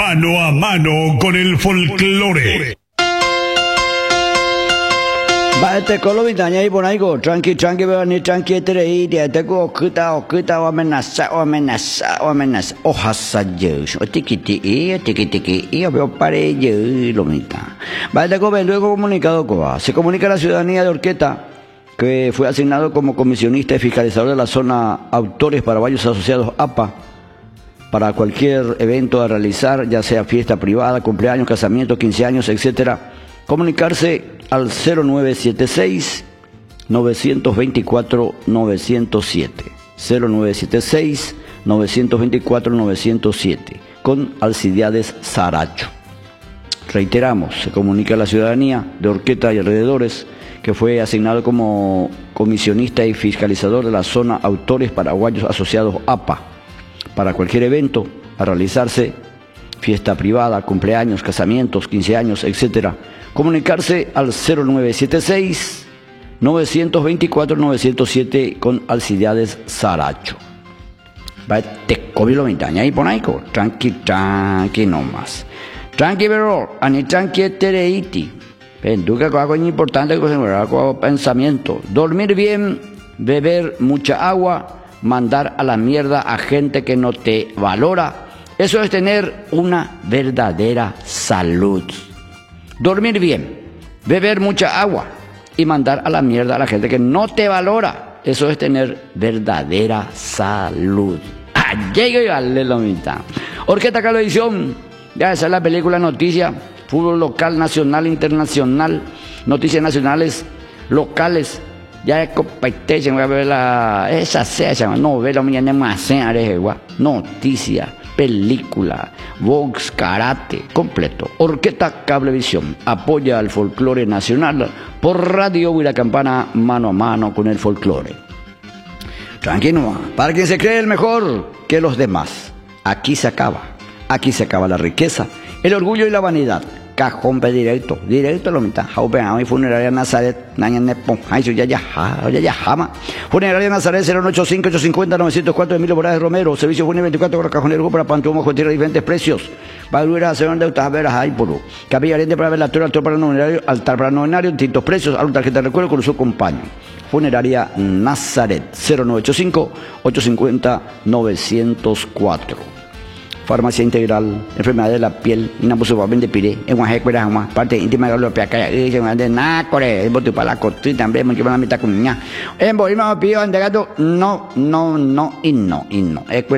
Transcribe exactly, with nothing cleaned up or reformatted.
Mano a mano con el folclore. Bate Colomitaña y Bonaigo, tranqui, tranqui, ni tranqui, terei, de tego, kuta, okuta, o amenaza, o amenaza, o amenaza, o hasayos, o tiquiti, o tiquitiqui, y o pare, yo, lomita. Bate Coben, luego comunicado Coba. Se comunica a la ciudadanía de Orqueta que fue asignado como comisionista y fiscalizador de la zona Autores Paraguayos Asociados A P A para cualquier evento a realizar, ya sea fiesta privada, cumpleaños, casamiento, quince años, etcétera. Comunicarse al cero nueve siete seis, nueve dos cuatro, nueve cero siete. cero nueve siete seis, nueve dos cuatro, nueve cero siete. Con Alcibiades Saracho. Reiteramos, se comunica a la ciudadanía de Orqueta y alrededores que fue asignado como comisionista y fiscalizador de la zona Autores Paraguayos Asociados A P A para cualquier evento a realizarse, fiesta privada, cumpleaños, casamientos, quince años, etcétera. Comunicarse al cero nueve siete seis, nueve dos cuatro, nueve cero siete con Alcibiades Saracho. Te cobilo ventaña y ponaico, tranqui, tranqui nomás. Tranqui, pero, ani tranqui tereiti. Penduca algo importante que se pensamiento. Dormir bien, beber mucha agua, mandar a la mierda a gente que no te valora. Eso es tener una verdadera salud. Dormir bien, beber mucha agua y mandar a la mierda a la gente que no te valora. Eso es tener verdadera salud. Llego y vale la mitad. Orqueta Cablevisión, ya esa es la película noticia. Fútbol local, nacional, internacional, noticias nacionales, locales. Ya es competencia, voy a ver la. Esa sea, se llama novela, mañana más, noticia, película, box, karate, completo. Orqueta Cablevisión apoya al folclore nacional por Radio Huiracampana, mano a mano con el folclore. Tranquilo, para quien se cree el mejor que los demás. Aquí se acaba, aquí se acaba la riqueza, el orgullo y la vanidad. Cajón pe directo, directo lo mitad. Jaupe a mi funeraria Nazaret, naña nepo, ay su ya ya ya ya jama. Funeraria Nazaret cero ocho cinco, ocho cinco cero, nueve cero cuatro Emilio Morales Romero, servicio fúnebre veinticuatro horas cajonero para pantumo con tierra diferentes precios. Valura hacer de ustedes veras ahí puro. Capilla arente para ver la altar, altar para novenario, altar para novenario, distintos precios, a tarjeta de recuerdo con su compañero. Funeraria Nazaret cero nueve ocho cinco, ocho cinco cero, nueve cero cuatro. Farmacia Integral, enfermedad de la piel, inapusobamente de pire, en Guajecuera, parte íntima de la piaca, y se me de nácore, en bote para la costilla también, me llevan la mitad con niña. En Bolívar, pido, en gato, no, no, no, y no, y no.